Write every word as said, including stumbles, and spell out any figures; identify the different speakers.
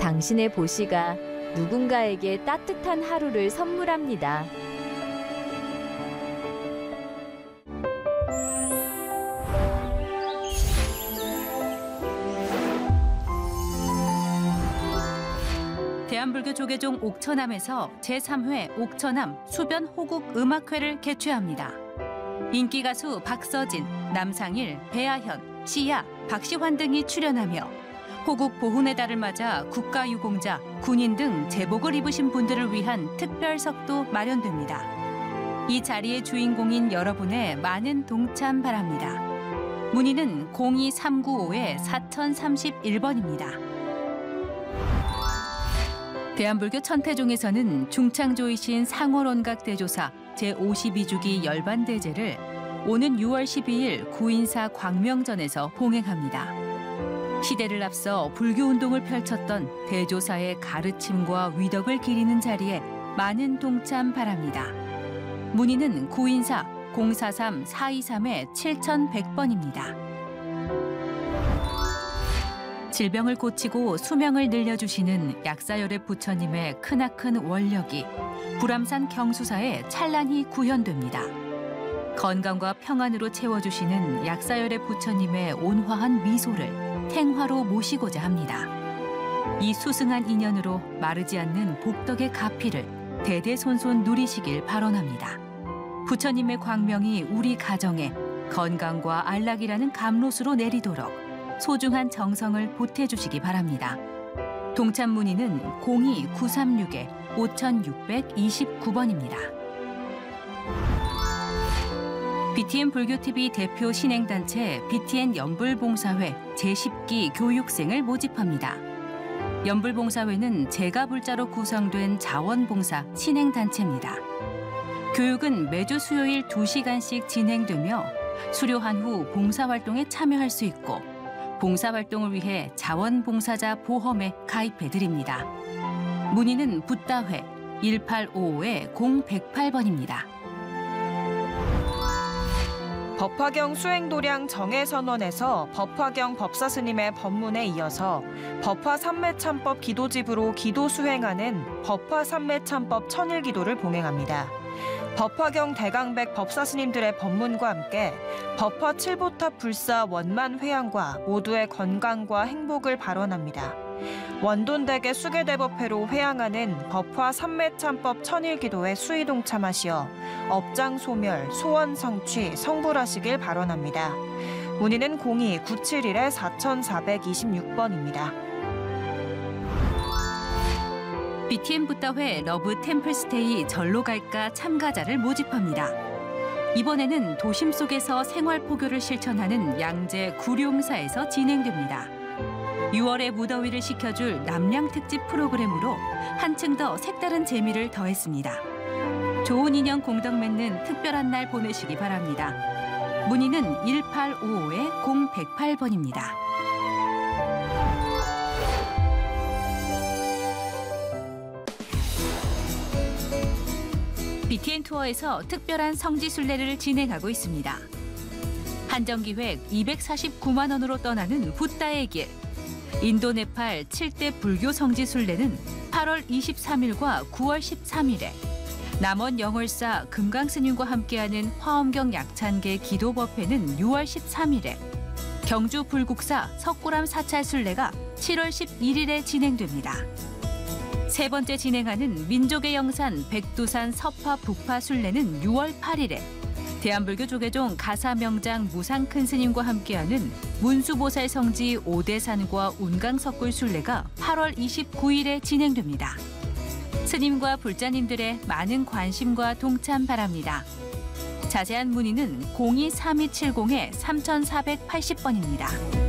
Speaker 1: 당신의 보시가 누군가에게 따뜻한 하루를 선물합니다.
Speaker 2: 대한불교 조계종 옥천암에서 제삼 회 옥천암 수변 호국 음악회를 개최합니다. 인기 가수 박서진, 남상일, 배아현, 시야, 박시환 등이 출연하며 호국 보훈의 달을 맞아 국가유공자, 군인 등 제복을 입으신 분들을 위한 특별석도 마련됩니다. 이 자리의 주인공인 여러분의 많은 동참 바랍니다. 문의는 공이 삼구오 사공삼일 번입니다. 대한불교 천태종에서는 중창조이신 상월원각 대조사 제오십이 주기 열반대제를 오는 유월 십이일 구인사 광명전에서 봉행합니다. 시대를 앞서 불교운동을 펼쳤던 대조사의 가르침과 위덕을 기리는 자리에 많은 동참 바랍니다. 문의는 구인사 공사삼 사이삼 칠천백 번입니다. 질병을 고치고 수명을 늘려주시는 약사열애 부처님의 크나큰 원력이 불암산 경수사에 찬란히 구현됩니다. 건강과 평안으로 채워주시는 약사열애 부처님의 온화한 미소를 탱화로 모시고자 합니다. 이 수승한 인연으로 마르지 않는 복덕의 가피를 대대손손 누리시길 발언합니다. 부처님의 광명이 우리 가정에 건강과 안락이라는 감로수로 내리도록 소중한 정성을 보태주시기 바랍니다. 동참 문의는 공이 구삼육 오육이구 번입니다. 비티엔 불교티비 대표 신행단체 비티엔 연불봉사회 제십 기 교육생을 모집합니다. 연불봉사회는 제가불자로 구성된 자원봉사 신행단체입니다. 교육은 매주 수요일 두 시간씩 진행되며 수료한 후 봉사활동에 참여할 수 있고 봉사활동을 위해 자원봉사자 보험에 가입해드립니다. 문의는 붓다회 일팔오오 공백팔 번입니다.
Speaker 3: 법화경 수행도량 정해선언에서 법화경 법사스님의 법문에 이어서 법화삼매참법 기도집으로 기도 수행하는 법화삼매참법 천일기도를 봉행합니다. 법화경 대강백 법사스님들의 법문과 함께 법화 칠보탑 불사 원만 회양과 모두의 건강과 행복을 발언합니다. 원돈대계 수계대법회로 회양하는 법화 삼매참법 천일기도에 수의 동참하시어 업장 소멸, 소원 성취, 성불하시길 발언합니다. 문의는 공이 구칠일 사사이육 번입니다.
Speaker 2: 비티엔 붓다회 러브 템플스테이 절로 갈까 참가자를 모집합니다. 이번에는 도심 속에서 생활포교를 실천하는 양재 구룡사에서 진행됩니다. 유월의 무더위를 식혀줄 남양 특집 프로그램으로 한층 더 색다른 재미를 더했습니다. 좋은 인연 공덕 맺는 특별한 날 보내시기 바랍니다. 문의는 일팔오오 공백팔 번입니다. 비티엔 투어에서 특별한 성지순례를 진행하고 있습니다. 한정기획 이백사십구만 원으로 떠나는 붓다의 길. 인도 네팔 칠 대 불교 성지순례는 팔월 이십삼일과 구월 십삼일에 남원 영월사 금강스님과 함께하는 화엄경 약찬계 기도법회는 유월 십삼일에 경주 불국사 석고람 사찰순례가 칠월 십일일에 진행됩니다. 세 번째 진행하는 민족의 영산 백두산 서파 북파 순례는 유월 팔일에 대한불교 조계종 가사명장 무상큰스님과 함께하는 문수보살 성지 오대산과 운강석굴 순례가 팔월 이십구일에 진행됩니다. 스님과 불자님들의 많은 관심과 동참 바랍니다. 자세한 문의는 공이 삼이칠공 삼사팔십 번입니다.